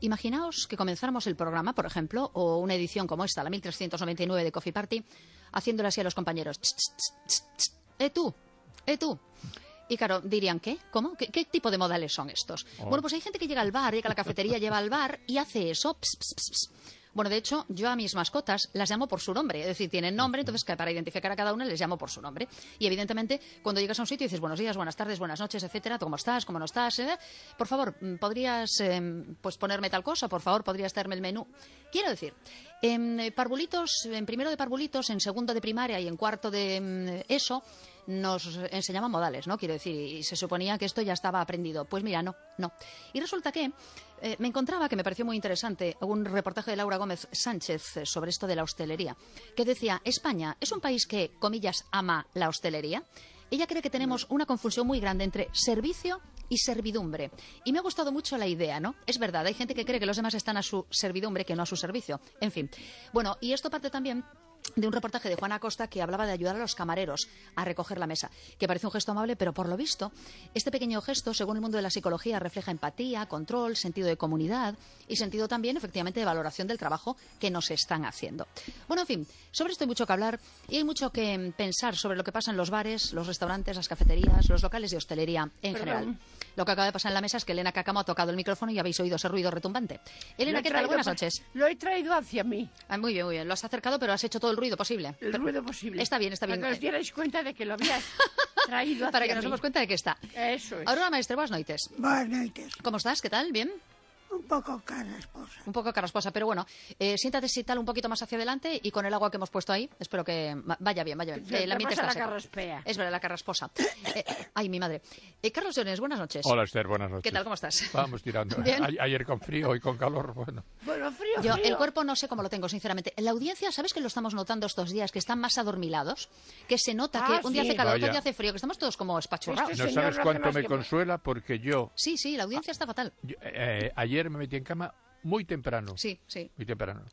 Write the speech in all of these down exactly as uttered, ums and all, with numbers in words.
imaginaos que comenzáramos el programa, por ejemplo, o una edición como esta, la mil trescientos noventa y nueve de Coffee Party, haciéndole así a los compañeros. Ch, ch, ch, ch, ch. ¡Eh tú! ¡Eh tú! Y claro, dirían, ¿qué? ¿Cómo? ¿Qué, qué tipo de modales son estos? Oh. Bueno, pues hay gente que llega al bar, llega a la cafetería, lleva al bar y hace eso. Ps, ps, ps, ps. Bueno, de hecho, yo a mis mascotas las llamo por su nombre. Es decir, tienen nombre, entonces para identificar a cada una les llamo por su nombre. Y evidentemente, cuando llegas a un sitio y dices buenos días, buenas tardes, buenas noches, etcétera, ¿cómo estás? ¿Cómo no estás? ¿Eh? Por favor, ¿podrías eh, pues ponerme tal cosa? Por favor, ¿podrías darme el menú? Quiero decir, en parvulitos, en primero de parvulitos, en segundo de primaria y en cuarto de eso, nos enseñaban modales, ¿no? Quiero decir, y se suponía que esto ya estaba aprendido. Pues mira, no, no. Y resulta que eh, me encontraba, que me pareció muy interesante, un reportaje de Laura Gómez Sánchez sobre esto de la hostelería, que decía, España es un país que, comillas, ama la hostelería. Ella cree que tenemos una confusión muy grande entre servicio y servidumbre. Y me ha gustado mucho la idea, ¿no? Es verdad, hay gente que cree que los demás están a su servidumbre, que no a su servicio. En fin. Bueno, y esto parte también de un reportaje de Juana Acosta que hablaba de ayudar a los camareros a recoger la mesa, que parece un gesto amable, pero por lo visto, este pequeño gesto, según el mundo de la psicología, refleja empatía, control, sentido de comunidad y sentido también, efectivamente, de valoración del trabajo que nos están haciendo. Bueno, en fin, sobre esto hay mucho que hablar y hay mucho que pensar sobre lo que pasa en los bares, los restaurantes, las cafeterías, los locales de hostelería en Perdón. general. Lo que acaba de pasar en la mesa es que Elena Cacamo ha tocado el micrófono y habéis oído ese ruido retumbante. Elena, ¿qué tal? Buenas noches. Lo he traído hacia mí. Ah, muy bien, muy bien. Lo has acercado, pero has hecho todo el ruido posible. El pero, ruido posible. Está bien, está bien. Para que os dierais cuenta de que lo habías traído hacia Para que nos mí. demos cuenta de que está. Eso es. Aurora Maestre, buenas noites. Buenas noites. ¿Cómo estás? ¿Qué tal? ¿Bien? Un poco carrasposa. Un poco carrasposa, pero bueno, eh, siéntate si tal un poquito más hacia adelante y con el agua que hemos puesto ahí, espero que vaya bien, vaya bien. Eh, el ambiente está la seco. carraspea. Es verdad, la carrasposa. Eh, ay, mi madre. Eh, Carlos Jones, buenas noches. Hola, Esther, buenas noches. ¿Qué tal? ¿Cómo estás? Vamos tirando. ¿Bien? A ayer con frío, hoy con calor, bueno. Bueno, frío, Yo, frío. el cuerpo no sé cómo lo tengo, sinceramente. En la audiencia, ¿sabes que lo estamos notando estos días? Que están más adormilados, que se nota Ah, que un día sí. hace calor, otro Vaya. día hace frío, que estamos todos como espachurrados. Este No señor sabes no hace cuánto más me que- consuela porque yo, Sí, sí, la audiencia está fatal. yo, eh, ayer me metí en cama muy temprano. Sí, sí, Muy temprano.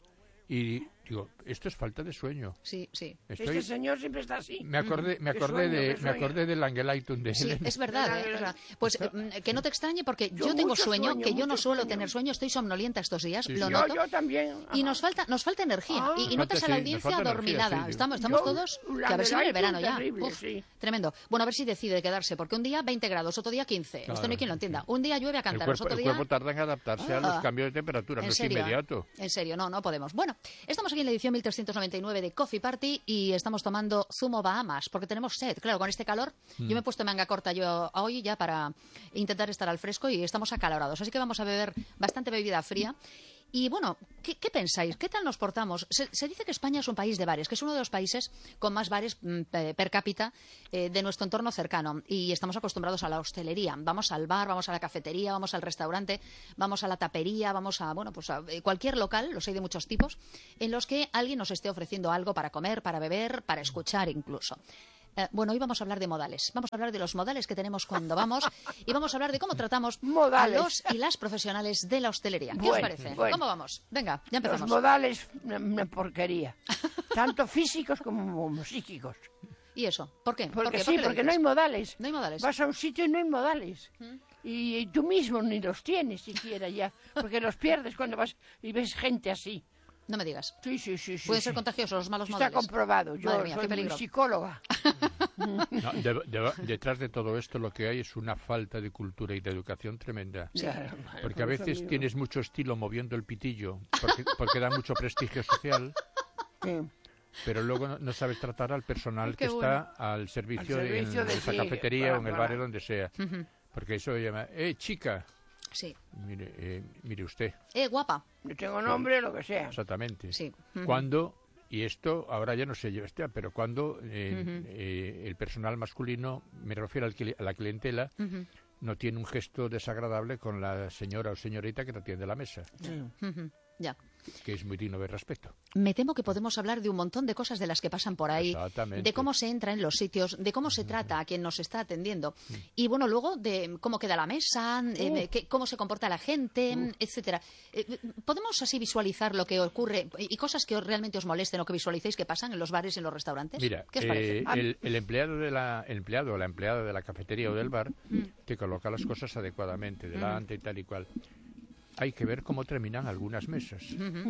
Y digo, esto es falta de sueño. sí, sí. Estoy, Este señor siempre está así. me acordé, me Qué acordé sueño, de, qué me sueño. acordé del Angelitum de Sí, Helena. es verdad, Verdad, ¿eh? Es verdad. verdad. Pues eh, que no te extrañe porque yo, Yo tengo mucho sueño, sueño, que yo no mucho suelo sueño. tener sueño, estoy somnolienta estos días, Sí, lo sí. Yo, noto. yo también. Y Ajá. nos falta, nos falta energía. Ah. y, y Nos notas falta, a la sí, nos audiencia falta energía, adormilada. sí, sí. Estamos, estamos Yo, todos, la que a ver si viene el Angelitum verano ya. terrible, Uf, sí. tremendo. Bueno, a ver si decide quedarse, porque un día veinte grados, otro día quince. Esto Claro, no hay quien lo sí, entienda. sí. Un día llueve a El cántaros, cuerpo, otro el día... cuerpo tarda en adaptarse a Ah. los cambios de temperatura, ¿En no serio? es inmediato. En serio, no, no podemos. Bueno, estamos aquí en la edición mil trescientos noventa y nueve de Coffee Party y estamos tomando zumo Bahamas, porque tenemos sed. Claro, con este calor, yo me he puesto manga corta yo hoy ya para intentar estar al fresco y estamos acalorados. Así que vamos a beber bastante bebida fría. Y bueno, ¿qué, qué pensáis? ¿Qué tal nos portamos? Se, se dice que España es un país de bares, que es uno de los países con más bares mm, pe- per cápita eh, de nuestro entorno cercano. Y estamos acostumbrados a la hostelería. Vamos al bar, vamos a la cafetería, vamos al restaurante, vamos a la tapería, vamos a, bueno, pues a eh, cualquier local, los hay de muchos tipos, en los que alguien nos esté ofreciendo algo para comer, para beber, para escuchar incluso. Eh, bueno, hoy vamos a hablar de modales. Vamos a hablar de los modales que tenemos cuando vamos y vamos a hablar de cómo tratamos Modales. a los y las profesionales de la hostelería. ¿Qué os Bueno, parece? bueno. ¿Cómo vamos? Venga, ya Los empezamos. modales, una, una porquería. Tanto físicos como psíquicos. ¿Y eso? ¿Por qué? ¿Por Porque qué? sí, ¿Por qué lo porque no hay dices? modales. No hay modales. Vas a un sitio y no hay modales. Y, y tú mismo ni los tienes siquiera ya. Porque los pierdes cuando vas y ves gente así. No me digas. Sí, sí, sí. sí Pueden sí. ser contagiosos los malos Está modales. comprobado. Yo Madre mía, soy qué muy peligro. psicóloga. No, de- de- detrás de todo esto lo que hay es una falta de cultura y de educación tremenda. Claro, Porque a por eso veces digo. tienes mucho estilo moviendo el pitillo, porque, porque da mucho prestigio social, Sí. pero luego no, no sabes tratar al personal Qué que bueno. está al servicio, Al servicio en de esa sí, cafetería para, o en el para. bar o donde sea. Porque eso llama, eh, chica, Sí. mire, eh, mire usted, Eh, guapa. No tengo nombre, lo que sea. exactamente. Sí. Ujú. Cuando, y esto ahora ya no sé yo, este, pero cuando eh, eh, el personal masculino, me refiero al cli- a la clientela, no tiene un gesto desagradable con la señora o señorita que te atiende la mesa, Ujú. Ya. que es muy digno de respeto. Me temo que podemos hablar de un montón de cosas de las que pasan por ahí, Exactamente. de cómo se entra en los sitios, de cómo se trata a quien nos está atendiendo y bueno, luego de cómo queda la mesa, eh, qué- cómo se comporta la gente, etcétera. Eh, ¿Podemos así visualizar lo que ocurre y cosas que os- realmente os molesten o que visualicéis que pasan en los bares y en los restaurantes? Mira, ¿Qué os parece? eh, el, el empleado de la el empleado o la empleada de la cafetería o del bar te coloca las cosas adecuadamente delante y tal y cual. hay que ver cómo terminan algunas mesas.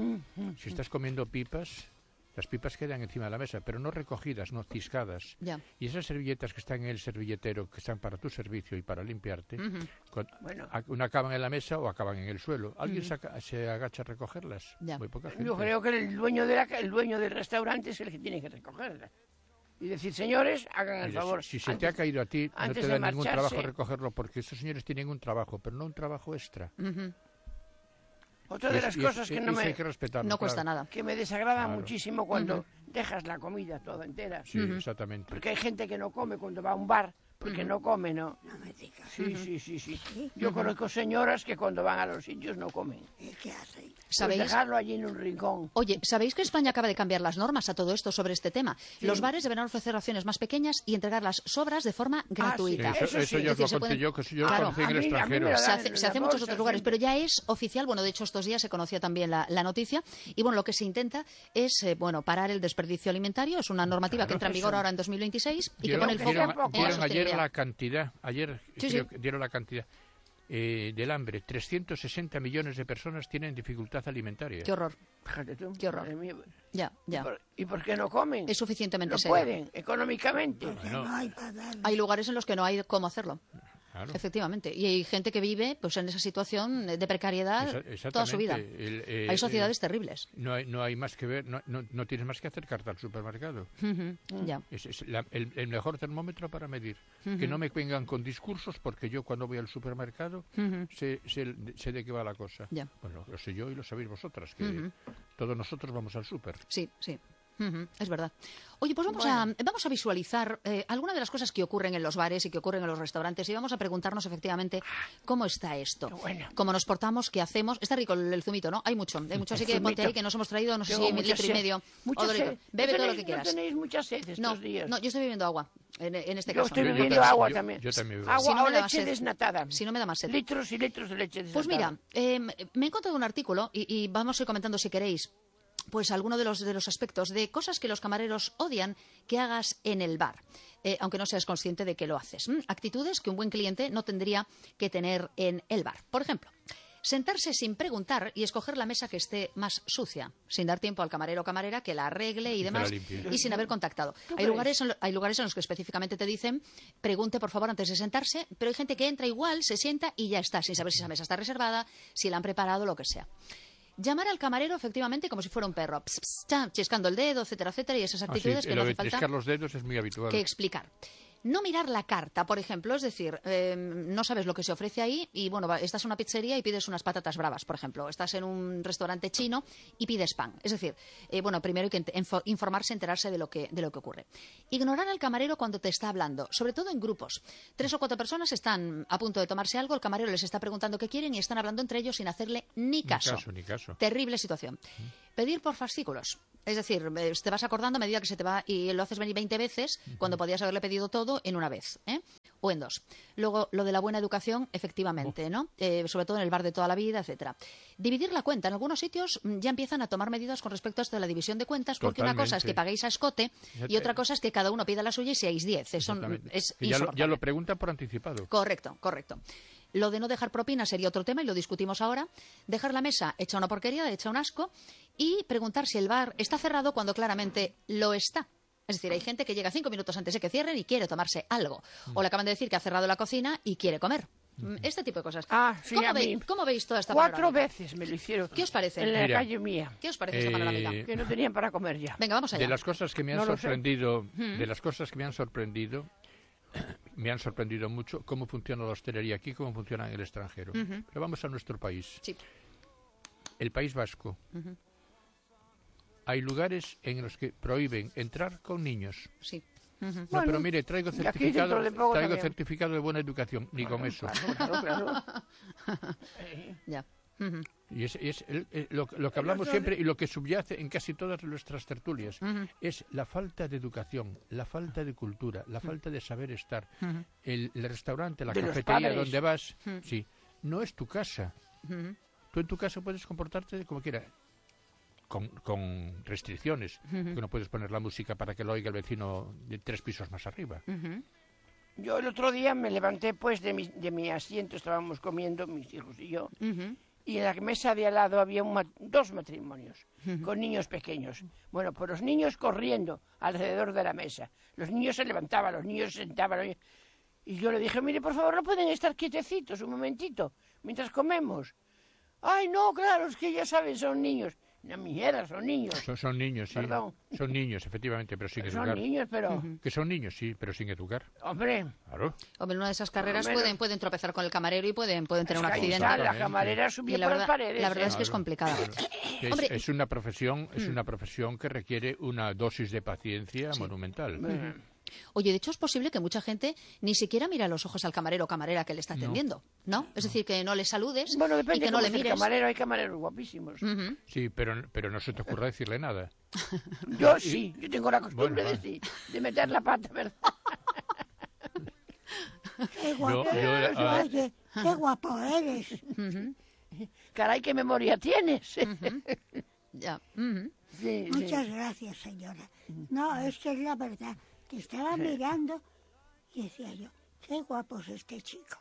Si estás comiendo pipas, las pipas quedan encima de la mesa, pero no recogidas, no ciscadas. Ya. Y esas servilletas que están en el servilletero, que están para tu servicio y para limpiarte, Ujú. con- Bueno. a- una acaban en la mesa o acaban en el suelo. ¿Alguien se, aca- se agacha a recogerlas? Ya. Muy poca gente. Yo creo que el dueño, de la, ca- el dueño del restaurante es el que tiene que recogerla. Y decir, señores, hagan el Mira, favor. si, si se te antes- ha caído a ti, no antes te de da ningún marcharse- trabajo recogerlo, porque estos señores tienen un trabajo, pero no un trabajo extra. Ujú. Otra Y de es- las y es- cosas que y no eso me, hay que respetarlo, No cuesta claro. nada. que me desagrada Claro. muchísimo cuando Ujú. dejas la comida toda entera. Sí, exactamente. Porque hay gente que no come cuando va a un bar, porque no come, ¿no? No me digas. Sí, sí, sí, sí. Yo conozco señoras que cuando van a los sitios no comen. ¿Y qué hacen? Pues ¿Sabéis? dejarlo allí en un rincón. Oye, ¿sabéis que España acaba de cambiar las normas a todo esto sobre este tema? Los bares deberán ofrecer raciones más pequeñas y entregar las sobras de forma gratuita. Eso, Eso eso sí. ya Es os decir, lo se conté pueden- yo, que eso yo lo Claro, conocí en a el mí- a mí me extranjero. lo Se dan hace, en se la hace en muchos bolsa otros lugares, siempre. pero ya es oficial. Bueno, de hecho, estos días se conocía también la, la noticia. Y bueno, lo que se intenta es eh, bueno parar el desperdicio alimentario. Es una normativa que entra en vigor ahora en dos mil veintiséis y que Dieron, pone el foco dieron- en la dieron ayer sostenibilidad. la cantidad, ayer Sí, creo sí. que dieron la cantidad eh, del hambre. trescientos sesenta millones de personas tienen dificultad alimentaria. Qué horror. Fíjate tú. Qué horror. Madre mía. Ya, ¿Y ya. por, y por qué no comen? Es suficientemente No serio. pueden, económicamente. Que no. no hay para darle. Hay lugares en los que no hay cómo hacerlo. Claro. Efectivamente. Y hay gente que vive pues en esa situación de precariedad Esa- toda su vida. exactamente. El, eh, Hay sociedades eh, terribles. no hay, no hay más que ver, no, no, no tienes más que acercarte al supermercado. Ujú, Ya. Es, es la- el, el mejor termómetro para medir. Que no me vengan con discursos, porque yo cuando voy al supermercado Ujú. sé, sé, sé de qué va la cosa. Ya. Bueno, lo sé yo y lo sabéis vosotras, que Ujú. todos nosotros vamos al súper. Sí, sí. Ujú, es verdad. Oye, pues vamos, a, vamos a visualizar eh, algunas de las cosas que ocurren en los bares y que ocurren en los restaurantes y vamos a preguntarnos efectivamente cómo está esto, Qué bueno. cómo nos portamos, qué hacemos. Está rico el, el zumito, ¿no? Hay mucho, hay mucho, así El que ponte zumito. ahí que nos hemos traído, no sé Tengo si mucha litro y sed. medio Mucha o dos sed. litros. Bebe ¿No todo lo tenéis- que quieras. No tenéis mucha sed estos No, días. no, yo estoy bebiendo agua en, en este Yo caso. estoy Yo- yo bebiendo también- agua yo- también. yo también bebo. Agua Si no o me da leche sed. desnatada. Si no me da más sed. Litros y litros de leche desnatada. Pues mira, eh, me he encontrado un artículo y, y vamos a ir comentando si queréis. Pues alguno de los, de los aspectos de cosas que los camareros odian que hagas en el bar, eh, aunque no seas consciente de que lo haces. ¿m? Actitudes que un buen cliente no tendría que tener en el bar. Por ejemplo, sentarse sin preguntar y escoger la mesa que esté más sucia, sin dar tiempo al camarero o camarera que la arregle y que la demás, limpie. y sin haber contactado. Hay crees? lugares, en, lo- hay lugares en los que específicamente te dicen, pregunte por favor antes de sentarse, pero hay gente que entra igual, se sienta y ya está, sin saber si esa mesa está reservada, si la han preparado, lo que sea. Llamar al camarero efectivamente como si fuera un perro, ps, ps, cha, chiscando el dedo, etcétera, etcétera, y esas Ah, sí, actitudes que lo no de hace falta triscar los dedos es muy habitual. que explicar. No mirar la carta, por ejemplo, es decir, eh, no sabes lo que se ofrece ahí y, bueno, va, estás en una pizzería y pides unas patatas bravas, por ejemplo. Estás en un restaurante chino y pides pan. Es decir, eh, bueno, primero hay que ent- info- informarse, enterarse de lo, que, de lo que ocurre. Ignorar al camarero cuando te está hablando, sobre todo en grupos. Tres o cuatro personas están a punto de tomarse algo, el camarero les está preguntando qué quieren y están hablando entre ellos sin hacerle ni caso. Ni caso, ni caso. Terrible situación. Pedir por fascículos. Es decir, eh, te vas acordando a medida que se te va y lo haces venir veinte veces cuando podías haberle pedido todo en una vez, ¿eh? O en dos. Luego, lo de la buena educación, efectivamente, ¿no? Eh, sobre todo en el bar de toda la vida, etcétera. Dividir la cuenta. En algunos sitios mm, ya empiezan a tomar medidas con respecto a esto de la división de cuentas, porque una cosa es que Totalmente. paguéis a escote y otra cosa es que cada uno pida la suya y seáis diez. Eso mm, Exactamente. es Que ya, lo, ya insoportable. lo preguntan por anticipado. Correcto, correcto. Lo de no dejar propina sería otro tema y lo discutimos ahora. Dejar la mesa hecha una porquería, hecha un asco y preguntar si el bar está cerrado cuando claramente lo está. Es decir, hay gente que llega cinco minutos antes de que cierren y quiere tomarse algo. O le acaban de decir que ha cerrado la cocina y quiere comer. Mm, Este tipo de cosas. Ah, sí, ¿Cómo, a ve- mí. cómo veis toda esta Cuatro panorámica? veces me lo hicieron. ¿Qué os parece? En la Mira. calle mía. ¿Qué os parece esta Eh, panorámica? Que no tenían para comer ya. Venga, vamos allá. De las cosas que me han No lo sé. sorprendido, de las cosas que me han sorprendido, me han sorprendido mucho cómo funciona la hostelería aquí, cómo funciona en el extranjero. Pero vamos a nuestro país, Sí. el País Vasco. Hay lugares en los que prohíben entrar con niños. Sí. Ujú. No, Bueno, pero mire, traigo y aquí certificado, dentro de poco traigo también. certificado de buena educación, ni con eso. Claro, claro, claro. Ya. Ujú. Y es, es el- el- lo, lo que hablamos siempre y lo que subyace en casi todas nuestras tertulias es la falta de educación, la falta de cultura, la falta de saber estar. el, el restaurante, la De los cafetería padres. donde vas, sí, no es tu casa. Tú en tu casa puedes comportarte como quieras, con, con restricciones, que no puedes poner la música para que lo oiga el vecino de tres pisos más arriba. Yo el otro día me levanté pues de mi, de mi asiento, estábamos comiendo mis hijos y yo, Ujú. y en la mesa de al lado había un ma- dos matrimonios con niños pequeños. Bueno, pues los niños corriendo alrededor de la mesa. Los niños se levantaban, los niños se sentaban. los niños- Y yo le dije, mire, por favor, no pueden estar quietecitos un momentito mientras comemos. Ay, no, claro, es que ya saben, son niños. No, mierda, son niños. Son, son niños, sí. Perdón. Son niños, efectivamente, pero sin Son educar. niños, pero... Que son niños, sí, pero sin educar. Hombre, Claro. Hombre, en una de esas carreras menos. pueden, pueden tropezar con el camarero y pueden, pueden tener es un que ahí accidente. está, la Exactamente. camarera Y subía la por verdad, las paredes. la verdad ¿eh? es que es Claro, complicado. claro. Que es, Hombre. es una profesión, es una profesión que requiere una dosis de paciencia monumental. Oye, de hecho es posible que mucha gente ni siquiera mire a los ojos al camarero o camarera que le está atendiendo, ¿no? Es decir, que no le saludes Bueno, y depende que no cómo le es el mires. camarero, hay camareros guapísimos. Ujú. Sí, pero, pero no se te ocurra decirle nada. Yo sí, yo tengo la costumbre Bueno, de, sí, de meter la pata, ¿verdad? Qué guapo, Yo- yo, ah, oye, qué guapo eres. Caray, qué memoria tienes. Ya. Ujú. Sí, sí. Muchas gracias, señora. No, es que es la verdad. Te estaba mirando y decía yo, qué guapo es este chico.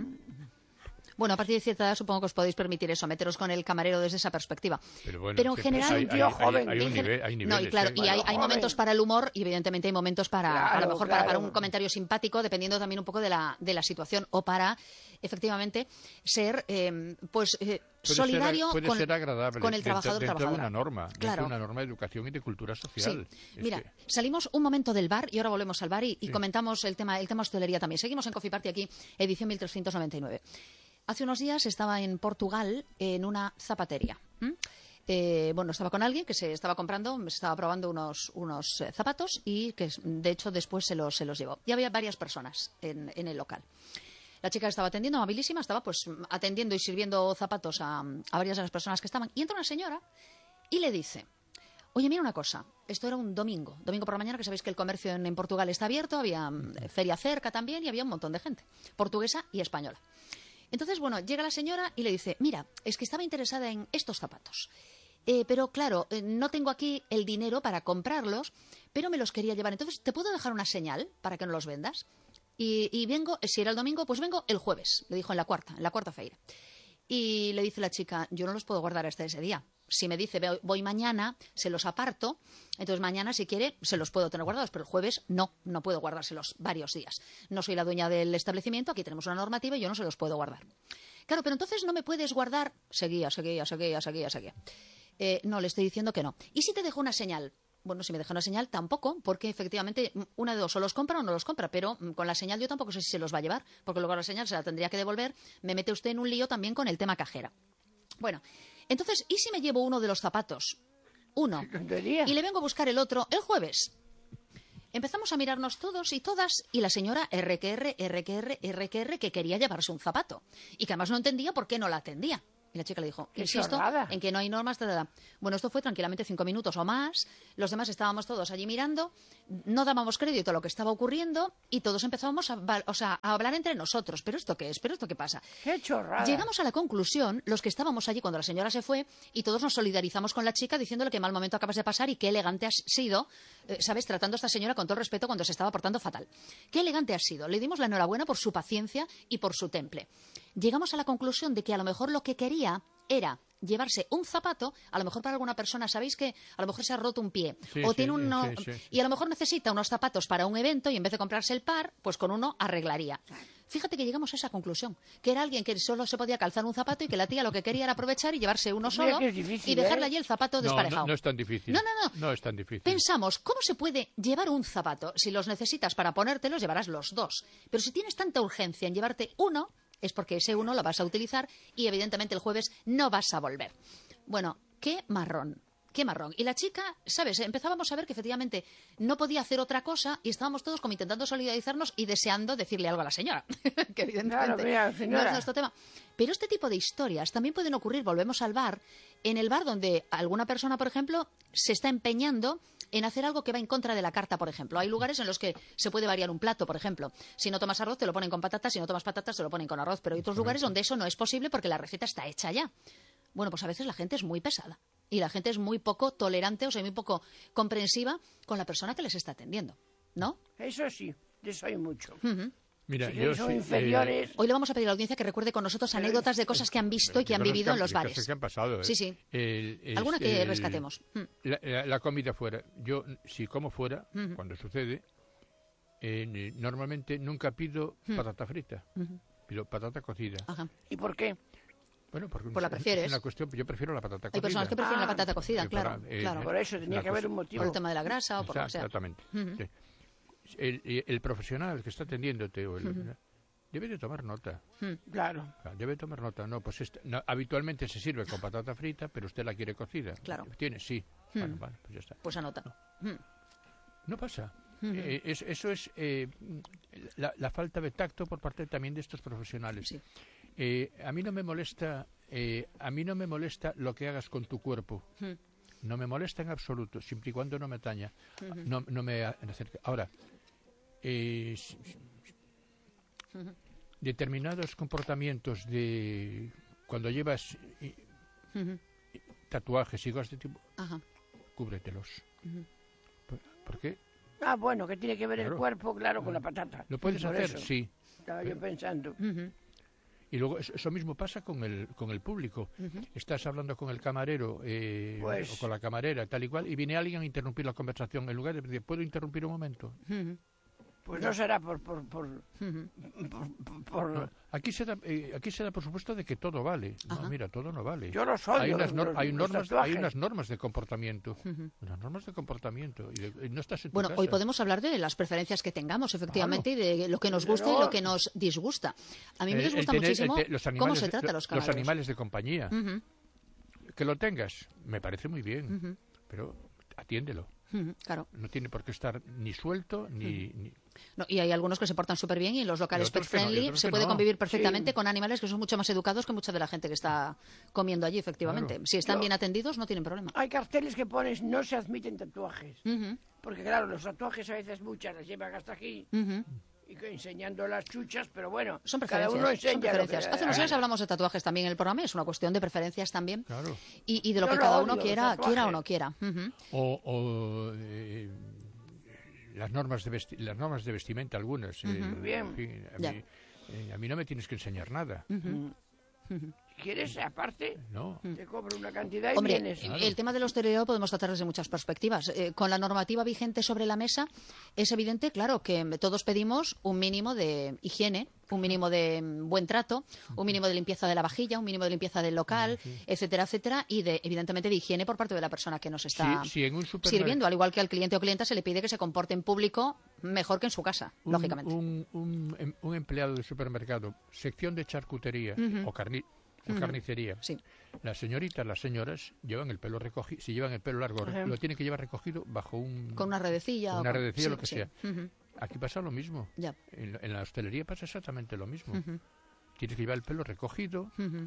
Bueno, a partir de cierta edad supongo que os podéis permitir eso, meteros con el camarero desde esa perspectiva. Pero bueno, Pero en siempre general... hay, un tío hay- hay- joven, hay un en gen- nivel, hay no, niveles. y claro, ¿eh? y hay, hay Joven. momentos para el humor y evidentemente hay momentos para, a Claro, lo mejor para, para claro. un comentario simpático, dependiendo también un poco de la, de la situación, o para, efectivamente, ser, eh, pues, eh, Puede solidario ser, puede con, ser agradable con el dentro- trabajador dentro de trabajadora. una norma, dentro Claro. de una norma de educación y de cultura Sí, social. Es mira, que- salimos un momento del bar y ahora volvemos al bar y, y Sí. comentamos el tema, el tema hostelería también. Seguimos en Coffee Party aquí, edición mil trescientos noventa y nueve. Hace unos días estaba en Portugal en una zapatería. ¿m? Eh, bueno, estaba con alguien que se estaba comprando, se estaba probando unos, unos eh, zapatos y que, de hecho, después se los, se los llevó. Y había varias personas en, en el local. La chica que estaba atendiendo, amabilísima, estaba pues atendiendo y sirviendo zapatos a, a varias de las personas que estaban. Y entra una señora y le dice: oye, mira una cosa, esto era un domingo, domingo por la mañana, que sabéis que el comercio en, en Portugal está abierto, había mm, feria cerca también y había un montón de gente, portuguesa y española. Entonces, bueno, llega la señora y le dice: mira, es que estaba interesada en estos zapatos. Eh, pero claro, eh, no tengo aquí el dinero para comprarlos, pero me los quería llevar. Entonces, ¿te puedo dejar una señal para que no los vendas? Y, y vengo, si era el domingo, pues vengo el jueves, le dijo en la cuarta, en la cuarta feira. Y le dice la chica: yo no los puedo guardar hasta ese día. Si me dice voy, voy mañana, se los aparto, entonces mañana, si quiere, se los puedo tener guardados, pero el jueves no, no puedo guardárselos varios días. No soy la dueña del establecimiento, aquí tenemos una normativa y yo no se los puedo guardar. Claro, pero entonces no me puedes guardar... Seguía, seguía, seguía, seguía, seguía. Eh, no, le estoy diciendo que no. ¿Y si te dejo una señal? Bueno, si me deja una señal, tampoco, porque efectivamente una de dos, o los compra o no los compra, pero mm, con la señal yo tampoco sé si se los va a llevar, porque luego la señal se la tendría que devolver, me mete usted en un lío también con el tema cajera. Bueno, entonces, ¿y si me llevo uno de los zapatos? Uno. Tontería. Y le vengo a buscar el otro el jueves. Empezamos a mirarnos todos y todas, y la señora R que R, R que R, R que R, que quería llevarse un zapato. Y que además no entendía por qué no la atendía. Y la chica le dijo: Qué insisto, chorrada. en que no hay normas. Ta, ta, ta. Bueno, esto fue tranquilamente cinco minutos o más. Los demás estábamos todos allí mirando, no dábamos crédito a lo que estaba ocurriendo y todos empezábamos a, val- o sea, a hablar entre nosotros. ¿Pero esto qué es? ¿Pero esto qué pasa? Qué chorrada. Llegamos a la conclusión, los que estábamos allí cuando la señora se fue, y todos nos solidarizamos con la chica diciéndole que mal momento acabas de pasar y qué elegante has sido, eh, ¿sabes? Tratando a esta señora con todo respeto cuando se estaba portando fatal. Qué elegante has sido. Le dimos la enhorabuena por su paciencia y por su temple. Llegamos a la conclusión de que a lo mejor lo que quería era llevarse un zapato, a lo mejor para alguna persona, sabéis que a lo mejor se ha roto un pie Sí, o sí, tiene uno sí, sí. y a lo mejor necesita unos zapatos para un evento y en vez de comprarse el par, pues con uno arreglaría. Fíjate que llegamos a esa conclusión, que era alguien que solo se podía calzar un zapato y que la tía lo que quería era aprovechar y llevarse uno Mira solo que es difícil, y dejarle ¿eh? allí el zapato No, desparejado. no, no es tan difícil. No, no, no. No es tan difícil. Pensamos, ¿cómo se puede llevar un zapato? Si los necesitas para ponértelos, llevarás los dos. Pero si tienes tanta urgencia en llevarte uno, es porque ese uno lo vas a utilizar y evidentemente el jueves no vas a volver. Bueno, qué marrón, qué marrón. Y la chica, ¿sabes? Empezábamos a ver que efectivamente no podía hacer otra cosa y estábamos todos como intentando solidarizarnos y deseando decirle algo a la señora, que evidentemente Claro, mira, no señora. es nuestro tema. Pero este tipo de historias también pueden ocurrir, volvemos al bar, en el bar donde alguna persona, por ejemplo, se está empeñando en hacer algo que va en contra de la carta, por ejemplo. Hay lugares en los que se puede variar un plato, por ejemplo. Si no tomas arroz, te lo ponen con patatas. Si no tomas patatas, te lo ponen con arroz. Pero hay otros lugares donde eso no es posible porque la receta está hecha ya. Bueno, pues a veces la gente es muy pesada. Y la gente es muy poco tolerante, o sea, muy poco comprensiva con la persona que les está atendiendo. ¿No? Eso sí, de eso hay mucho. Ujú. Mira, si yo son sí, inferiores... eh, Hoy le vamos a pedir a la audiencia que recuerde con nosotros anécdotas de cosas que han visto y que han cosas vivido en han- los de bares. cosas que han pasado, ¿eh? Sí, sí. El- es, Alguna que el- rescatemos. Mm. La, la- la comida fuera. Yo, si como fuera, Ujú. cuando sucede, eh, ni- normalmente nunca pido Mm. patata frita. Ujú. Pido patata cocida. Ajá. ¿Y por qué? Bueno, porque Pues la es- prefieres. Es una cuestión, yo prefiero la patata Hay cocida. personas que prefieren la Ah, patata cocida, sí, claro, para- eh, claro. Por eso tenía La que haber cosa- un motivo. Por el tema de la grasa o por lo que sea. Exactamente. Ujú. Sí. El, el- el profesional que está atendiéndote o el- debe de tomar nota. Claro. Claro, debe tomar nota. No, pues esta- no, habitualmente se sirve con patata frita, pero usted la quiere cocida. Claro. ¿Tiene? Sí. Bueno, vale, pues ya está. Pues anota. Mm. No pasa. Eh, es- eso es eh, la, la falta de tacto por parte también de estos profesionales. Sí. Eh, a mí no me molesta, eh, a mí no me molesta lo que hagas con tu cuerpo. Mm. No me molesta en absoluto, siempre y cuando no me taña, no, no me a- acerca. Ahora, eh, s- s- determinados comportamientos de cuando llevas eh, Ujú. tatuajes y cosas de tipo, Ajá. cúbretelos. ¿Por, por qué? Ah, bueno, que tiene que ver Claro. el cuerpo, claro, con la patata. ¿Lo puedes Por hacer? eso Sí. Estaba yo pensando. Ujú. Y luego eso, eso mismo pasa con el con el público. Estás hablando con el camarero eh, Pues- o con la camarera, tal y cual, y viene alguien a interrumpir la conversación. En lugar de decir, ¿puedo interrumpir un momento? Ujú. Pues no será por... por, por, Ujú. por- por- por- No, aquí se da, eh, aquí se da por supuesto de que todo vale. No, Ajá. mira, todo no vale. Yo los odio, Hay unas, nor- los- hay los normas, hay tatuajes. unas normas de comportamiento. Unas normas de comportamiento. Y, de- y no estás en tu Bueno, casa. hoy podemos hablar de las preferencias que tengamos, efectivamente, y de lo que nos gusta y Pero- lo que nos disgusta. A mí me Eh, el disgusta tener- el muchísimo te- los cómo animales se de- trata a los los camareros. animales de compañía. Ujú. Que lo tengas, me parece muy bien. Ujú. Pero atiéndelo. Ujú, claro. No tiene por qué estar ni suelto ni... ni- No, y hay algunos que se portan súper bien y en los locales Y otros pet que no, y friendly otros se que puede no. convivir perfectamente Sí. con animales que son mucho más educados que mucha de la gente que está comiendo allí, efectivamente. Claro. Si están Yo- bien atendidos, no tienen problema. Hay carteles que pones no se admiten tatuajes. Ujú, Porque claro, los tatuajes a veces muchas las llevan hasta aquí ujú. y que enseñando las chuchas, pero bueno, Son cada preferencias. uno son enseña lo que preferencias. le Hace da unos la días gana. hablamos de tatuajes también en el programa, es una cuestión de preferencias también. Claro. Y, y de lo Yo que lo cada odio, uno los quiera, quiera o tatuajes. no quiera. Ujú. O, o, eh, las normas de vesti- las normas de vestimenta algunas. eh, Bien. en fin, a, Ya. mí, eh, a mí no me tienes que enseñar nada. Si quieres, aparte, No. te cobro una cantidad y Hombre, vienes. el- el tema de la hostelería lo podemos tratar desde muchas perspectivas. Eh, con la normativa vigente sobre la mesa, es evidente, claro, que todos pedimos un mínimo de higiene, un mínimo de mm, buen trato, un mínimo de limpieza de la vajilla, un mínimo de limpieza del local, etcétera, etcétera, y de, evidentemente, de higiene por parte de la persona que nos está Si- si en un supermer- sirviendo. Al igual que al cliente o clienta se le pide que se comporte en público mejor que en su casa, un, lógicamente. Un, un em- un empleado de supermercado, sección de charcutería o, carni- o carnicería. Sí. Las señoritas, las señoras llevan el pelo recogido, si llevan el pelo largo, Ajá. lo tienen que llevar recogido bajo un Con una redecilla. o una con- redecilla, sí, lo que sí. sea. Ujú. Aquí pasa lo mismo. Ya. En, la- en la hostelería pasa exactamente lo mismo. Tienes que llevar el pelo recogido, Ujú.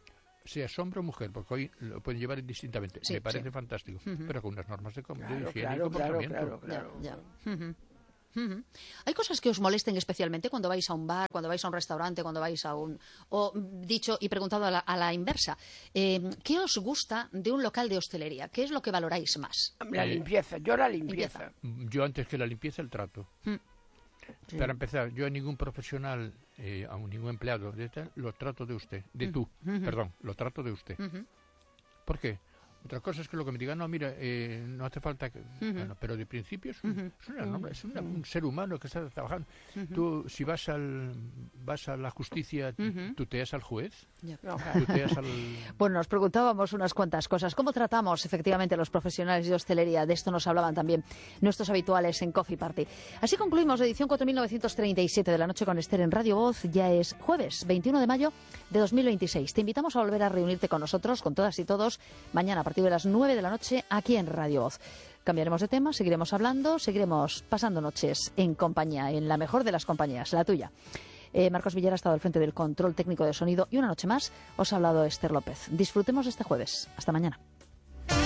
sea hombre o mujer, porque hoy lo pueden llevar indistintamente. Sí, Me parece sí. fantástico, pero con unas normas de, com- de Claro, higiene y claro, claro, comportamiento. claro, Ya, claro. ya. Ujú. Ujú. ¿Hay cosas que os molesten especialmente cuando vais a un bar, cuando vais a un restaurante, cuando vais a un... O mm, dicho y preguntado a la, a la inversa, eh, ¿qué os gusta de un local de hostelería? ¿Qué es lo que valoráis más? La Eh, limpieza, yo la limpieza. Yo antes que la limpieza, el trato. Mm. Para empezar, yo a ningún profesional, eh, a un- ningún empleado de tal, lo trato de usted, de tú, perdón, lo trato de usted. Ujú. ¿Por qué? Otra cosa es que lo que me digan, no, mira, eh, no hace falta que... Bueno, pero de principio es un, es una norma, es una- un ser humano que está trabajando. Tú, si vas al vas a la justicia, tuteas al juez, No, claro. tuteas al... Bueno, nos preguntábamos unas cuantas cosas. ¿Cómo tratamos efectivamente a los profesionales de hostelería? De esto nos hablaban también nuestros habituales en Coffee Party. Así concluimos la edición cuatro mil novecientos treinta y siete de La Noche con Esther en Radio Voz. Ya es jueves veintiuno de mayo de dos mil veintiséis. Te invitamos a volver a reunirte con nosotros, con todas y todos, mañana a partir de las nueve de la noche aquí en Radio Voz. Cambiaremos de tema, seguiremos hablando, seguiremos pasando noches en compañía, en la mejor de las compañías, la tuya. Eh, Marcos Villar ha estado al frente del control técnico de sonido y una noche más os ha hablado Esther López. Disfrutemos este jueves. Hasta mañana.